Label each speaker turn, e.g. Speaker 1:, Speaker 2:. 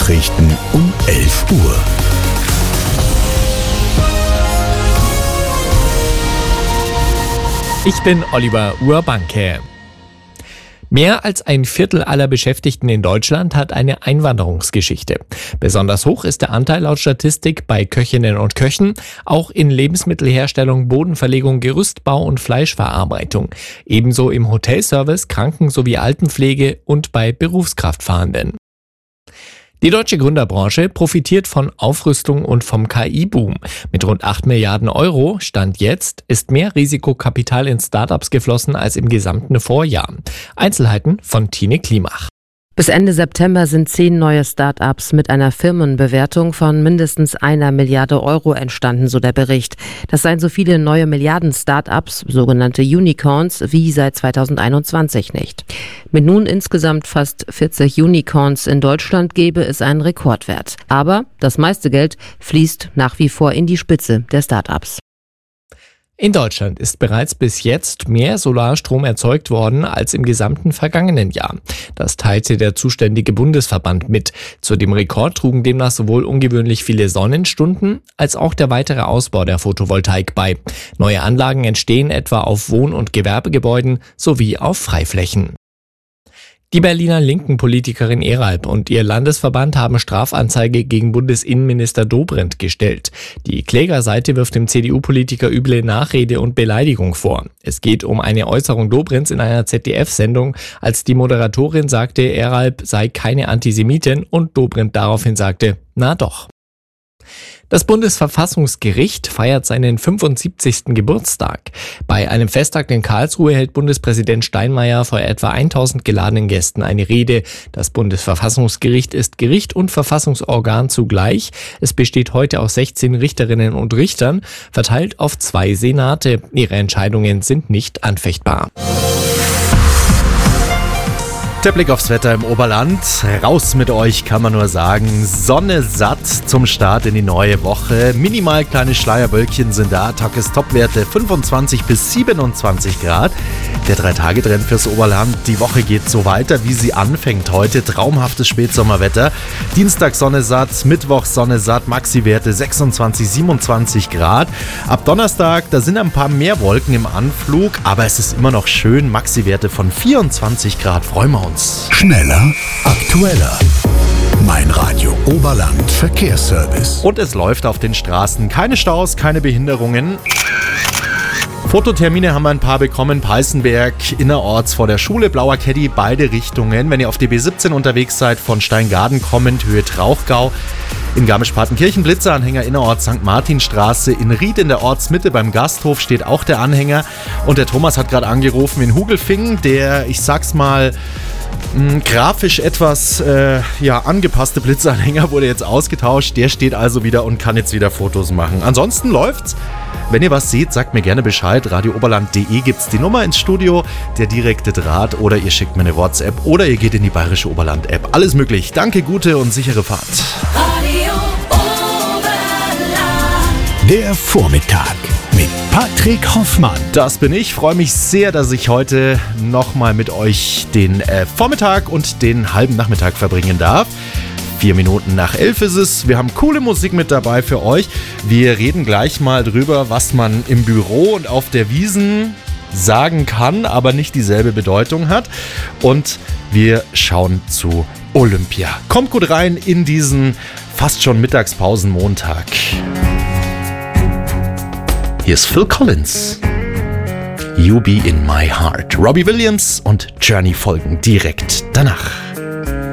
Speaker 1: Nachrichten um 11 Uhr.
Speaker 2: Ich bin Oliver Urbanke. Mehr als ein Viertel aller Beschäftigten in Deutschland hat eine Einwanderungsgeschichte. Besonders hoch ist der Anteil laut Statistik bei Köchinnen und Köchen, auch in Lebensmittelherstellung, Bodenverlegung, Gerüstbau und Fleischverarbeitung. Ebenso im Hotelservice, Kranken- sowie Altenpflege und bei Berufskraftfahrenden. Die deutsche Gründerbranche profitiert von Aufrüstung und vom KI-Boom. Mit rund 8 Milliarden Euro, Stand jetzt, ist mehr Risikokapital in Startups geflossen als im gesamten Vorjahr. Einzelheiten von Tine Klimach.
Speaker 3: Bis Ende September sind 10 neue Start-ups mit einer Firmenbewertung von mindestens 1 Milliarde Euro entstanden, so der Bericht. Das seien so viele neue Milliarden-Start-ups, sogenannte Unicorns, wie seit 2021 nicht. Mit nun insgesamt fast 40 Unicorns in Deutschland gäbe es einen Rekordwert. Aber das meiste Geld fließt nach wie vor in die Spitze der Start-ups.
Speaker 2: In Deutschland ist bereits bis jetzt mehr Solarstrom erzeugt worden als im gesamten vergangenen Jahr. Das teilte der zuständige Bundesverband mit. Zu dem Rekord trugen demnach sowohl ungewöhnlich viele Sonnenstunden als auch der weitere Ausbau der Photovoltaik bei. Neue Anlagen entstehen etwa auf Wohn- und Gewerbegebäuden sowie auf Freiflächen. Die Berliner linken Politikerin Eralb und ihr Landesverband haben Strafanzeige gegen Bundesinnenminister Dobrindt gestellt. Die Klägerseite wirft dem CDU-Politiker üble Nachrede und Beleidigung vor. Es geht um eine Äußerung Dobrindts in einer ZDF-Sendung, als die Moderatorin sagte, Eralb sei keine Antisemitin und Dobrindt daraufhin sagte, na doch. Das Bundesverfassungsgericht feiert seinen 75. Geburtstag. Bei einem Festtag in Karlsruhe hält Bundespräsident Steinmeier vor etwa 1000 geladenen Gästen eine Rede. Das Bundesverfassungsgericht ist Gericht und Verfassungsorgan zugleich. Es besteht heute aus 16 Richterinnen und Richtern, verteilt auf 2 Senate. Ihre Entscheidungen sind nicht anfechtbar.
Speaker 4: Der Blick aufs Wetter im Oberland. Raus mit euch, kann man nur sagen. Sonne satt zum Start in die neue Woche. Minimal kleine Schleierwölkchen sind da. Tagestopwerte 25 bis 27 Grad. Der 3-Tage-Trend fürs Oberland. Die Woche geht so weiter, wie sie anfängt heute. Traumhaftes Spätsommerwetter. Dienstag Sonne satt, Mittwoch Sonne satt. Maxi-Werte 26, 27 Grad. Ab Donnerstag, da sind ein paar mehr Wolken im Anflug. Aber es ist immer noch schön. Maxi-Werte von 24 Grad. Freuen wir uns.
Speaker 1: Schneller, aktueller. Mein Radio Oberland Verkehrsservice.
Speaker 4: Und es läuft auf den Straßen. Keine Staus, keine Behinderungen. Fototermine haben wir ein paar bekommen. Peißenberg, innerorts vor der Schule, Blauer Caddy, beide Richtungen. Wenn ihr auf DB 17 unterwegs seid, von Steingaden kommend, Höhe Trauchgau. In Garmisch-Partenkirchen Blitzeranhänger innerorts St. Martinstraße. In Ried in der Ortsmitte beim Gasthof steht auch der Anhänger. Und der Thomas hat gerade angerufen in Hugelfingen. Der, ich sag's mal, grafisch etwas angepasste Blitzeranhänger wurde jetzt ausgetauscht. Der steht also wieder und kann jetzt wieder Fotos machen. Ansonsten läuft's. Wenn ihr was seht, sagt mir gerne Bescheid. radiooberland.de gibt's die Nummer ins Studio, der direkte Draht, oder ihr schickt mir eine WhatsApp oder ihr geht in die Bayerische Oberland-App. Alles möglich. Danke, gute und sichere Fahrt.
Speaker 5: Radio Oberland.
Speaker 1: Der Vormittag mit Patrick Hoffmann.
Speaker 4: Das bin ich. Freue mich sehr, dass ich heute nochmal mit euch den Vormittag und den halben Nachmittag verbringen darf. 4 Minuten nach 11 ist es. Wir haben coole Musik mit dabei für euch. Wir reden gleich mal drüber, was man im Büro und auf der Wiesn sagen kann, aber nicht dieselbe Bedeutung hat. Und wir schauen zu Olympia. Kommt gut rein in diesen fast schon Mittagspausen-Montag. Hier ist Phil Collins. You Be In My Heart. Robbie Williams und Journey folgen direkt danach.